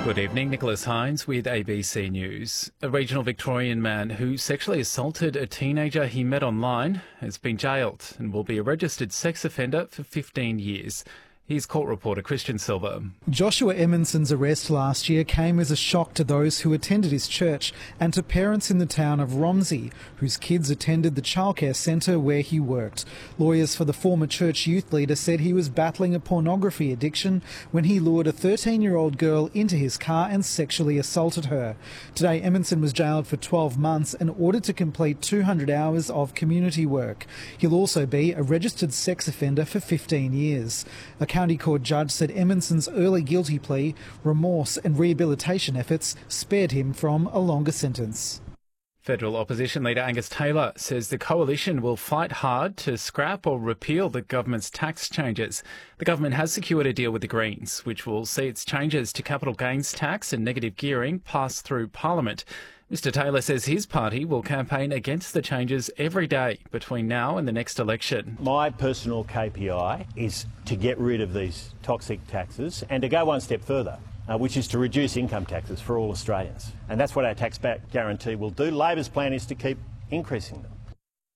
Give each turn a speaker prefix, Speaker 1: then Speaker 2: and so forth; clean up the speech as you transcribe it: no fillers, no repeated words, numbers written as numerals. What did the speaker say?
Speaker 1: Good evening, Nicholas Hines with ABC News. A regional Victorian man who sexually assaulted a teenager he met online has been jailed and will be a registered sex offender for 15 years. Here's court reporter Christian Silver.
Speaker 2: Joshua Emmonson's arrest last year came as a shock to those who attended his church and to parents in the town of Romsey, whose kids attended the childcare centre where he worked. Lawyers for the former church youth leader said he was battling a pornography addiction when he lured a 13-year-old girl into his car and sexually assaulted her. Today, Emmonson was jailed for 12 months and ordered to complete 200 hours of community work. He'll also be a registered sex offender for 15 years. A County Court judge said Emmonson's early guilty plea, remorse and rehabilitation efforts spared him from a longer sentence.
Speaker 1: Federal opposition leader Angus Taylor says the coalition will fight hard to scrap or repeal the government's tax changes. The government has secured a deal with the Greens, which will see its changes to capital gains tax and negative gearing pass through Parliament. Mr Taylor says his party will campaign against the changes every day between now and the next election.
Speaker 3: My personal KPI is to get rid of these toxic taxes and to go one step further, which is to reduce income taxes for all Australians. And that's what our tax back guarantee will do. Labor's plan is to keep increasing them.